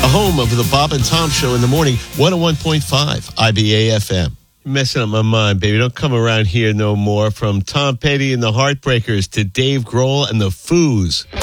A home of the Bob and Tom Show in the morning, 101.5 IBA FM. Messing up my mind, baby. Don't come around here no more. From Tom Petty and the Heartbreakers to Dave Grohl and the Foos.